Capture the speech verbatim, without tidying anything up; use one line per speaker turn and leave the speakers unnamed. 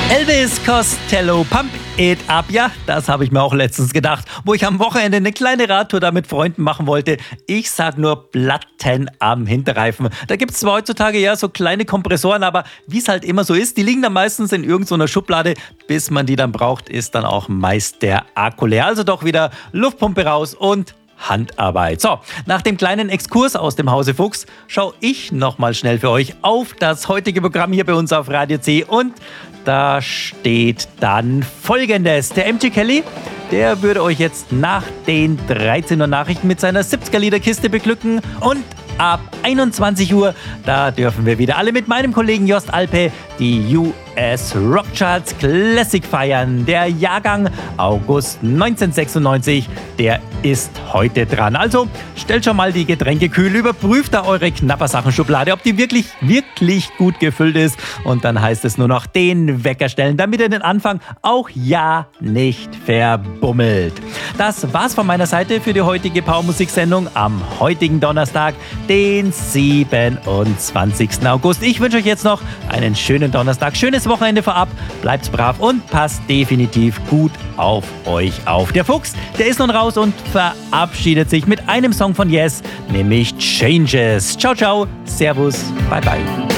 Elvis Costello, Pump It Up. Ja, das habe ich mir auch letztens gedacht, wo ich am Wochenende eine kleine Radtour da mit Freunden machen wollte. Ich sag nur Platten am Hinterreifen. Da gibt es zwar heutzutage ja so kleine Kompressoren, aber wie es halt immer so ist, die liegen dann meistens in irgendeiner Schublade. Bis man die dann braucht, ist dann auch meist der Akku leer. Also doch wieder Luftpumpe raus und Handarbeit. So, nach dem kleinen Exkurs aus dem Hause Fuchs schaue ich nochmal schnell für euch auf das heutige Programm hier bei uns auf Radio C und da steht dann Folgendes. Der M G Kelly, der würde euch jetzt nach den dreizehn Uhr Nachrichten mit seiner siebziger-Lieder-Kiste beglücken und ab einundzwanzig Uhr, da dürfen wir wieder alle mit meinem Kollegen Jost Alpe die U S Rockcharts Classic feiern. Der Jahrgang August neunzehnhundertsechsundneunzig, der ist heute dran. Also stellt schon mal die Getränke kühl, überprüft da eure Knappersachenschublade, ob die wirklich, wirklich gut gefüllt ist. Und dann heißt es nur noch den Wecker stellen, damit ihr den Anfang auch ja nicht verbummelt. Das war's von meiner Seite für die heutige Powermusik-Sendung am heutigen Donnerstag, den siebenundzwanzigsten August. Ich wünsche euch jetzt noch einen schönen Donnerstag, schönes Wochenende vorab, bleibt brav und passt definitiv gut auf euch auf. Der Fuchs, der ist nun raus und verabschiedet sich mit einem Song von Yes, nämlich Changes. Ciao, ciao, servus, bye, bye.